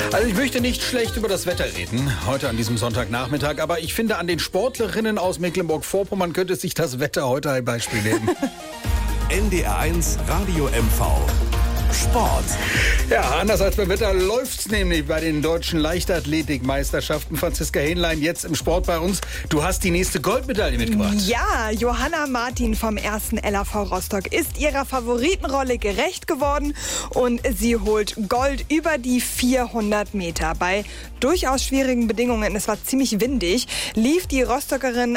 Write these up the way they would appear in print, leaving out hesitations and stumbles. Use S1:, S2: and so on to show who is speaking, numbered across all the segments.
S1: Also ich möchte nicht schlecht über das Wetter reden, heute an diesem Sonntagnachmittag, aber ich finde, an den Sportlerinnen aus Mecklenburg-Vorpommern könnte sich das Wetter heute ein Beispiel nehmen.
S2: NDR1 Radio MV. Sport.
S1: Ja, anders als beim Wetter läuft's nämlich bei den deutschen Leichtathletikmeisterschaften. Franziska Hähnlein, jetzt im Sport bei uns. Du hast die nächste Goldmedaille mitgebracht.
S3: Ja, Johanna Martin vom 1. LAV Rostock ist ihrer Favoritenrolle gerecht geworden und sie holt Gold über die 400 Meter. Bei durchaus schwierigen Bedingungen, es war ziemlich windig, lief die Rostockerin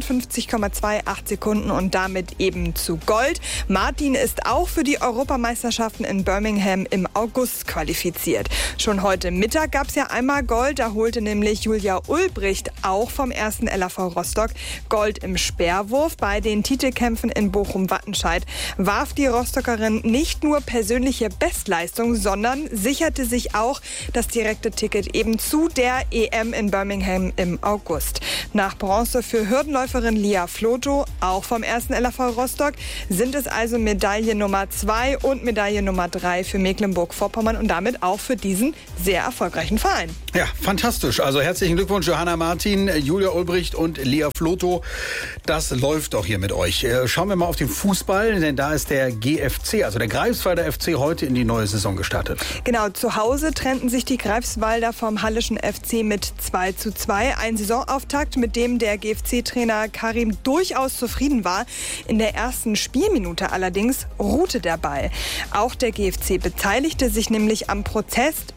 S3: 51,28 Sekunden und damit eben zu Gold. Martin ist auch für die Europameisterschaften in Birmingham im August qualifiziert. Schon heute Mittag gab es ja einmal Gold, da holte nämlich Julia Ulbricht auch vom 1. LAV Rostock Gold im Speerwurf. Bei den Titelkämpfen in Bochum-Wattenscheid warf die Rostockerin nicht nur persönliche Bestleistung, sondern sicherte sich auch das direkte Ticket eben zu der EM in Birmingham im August. Nach Bronze für Hürdenläuferin Lia Floto, auch vom 1. LAV Rostock, sind es also Medaille Nummer 2 und Medaille Nummer 3 für Mecklenburg-Vorpommern und damit auch für diesen sehr erfolgreichen Verein.
S1: Ja, fantastisch. Also herzlichen Glückwunsch, Johanna Martin, Julia Ulbricht und Lia Floto. Das läuft doch hier mit euch. Schauen wir mal auf den Fußball, denn da ist der GFC, also der Greifswalder FC, heute in die neue Saison gestartet.
S3: Genau, zu Hause trennten sich die Greifswalder vom Hallischen FC mit 2:2. Ein Saisonauftakt, mit dem der GFC-Trainer Karim durchaus zufrieden war. In der ersten Spielminute allerdings ruhte der Ball. Auch der GFC beteiligte sich nämlich am Protest,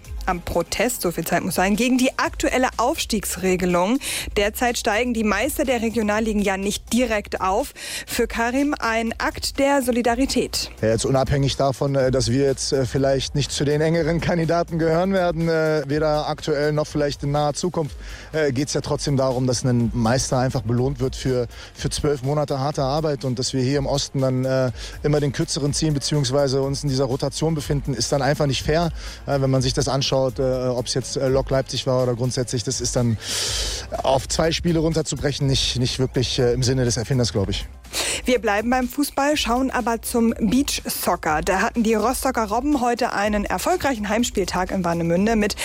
S3: so viel Zeit muss sein, gegen die aktuelle Aufstiegsregelung. Derzeit steigen die Meister der Regionalligen ja nicht direkt auf. Für Karim ein Akt der Solidarität.
S4: Ja, jetzt unabhängig davon, dass wir jetzt vielleicht nicht zu den engeren Kandidaten gehören werden, weder aktuell noch vielleicht in naher Zukunft, geht es ja trotzdem darum, dass ein Meister einfach belohnt wird für 12 Monate harte Arbeit und dass wir hier im Osten dann immer den kürzeren ziehen bzw. uns in dieser Rotation befinden, ist dann einfach nicht fair, wenn man sich das anschaut. Ob es jetzt Lok Leipzig war oder grundsätzlich, das ist dann auf 2 Spiele runterzubrechen, nicht wirklich im Sinne des Erfinders, glaube ich.
S3: Wir bleiben beim Fußball, schauen aber zum Beachsoccer. Da hatten die Rostocker Robben heute einen erfolgreichen Heimspieltag in Warnemünde. Mit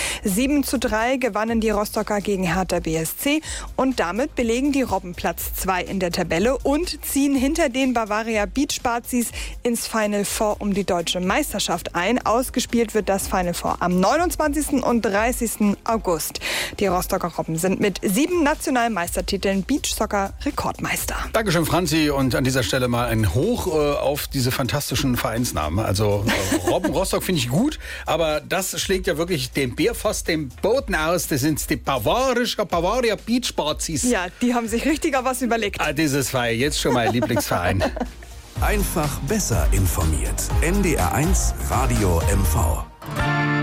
S3: 7:3 gewannen die Rostocker gegen Hertha BSC und damit belegen die Robben Platz 2 in der Tabelle und ziehen hinter den Bavaria Beach Spazis ins Final Four um die deutsche Meisterschaft ein. Ausgespielt wird das Final Four am 29. und 30. August. Die Rostocker Robben sind mit 7 nationalen Meistertiteln Beachsoccer Rekordmeister.
S1: Dankeschön, Franzi. Und an dieser Stelle mal ein Hoch auf diese fantastischen Vereinsnamen. Also Robben Rostock finde ich gut, aber das schlägt ja wirklich den Bär fast den Boden aus. Das sind die Bavaria Beach Spazis.
S3: Ja, die haben sich richtiger was überlegt.
S1: Dieses war jetzt schon mein Lieblingsverein.
S2: Einfach besser informiert. NDR1 Radio MV.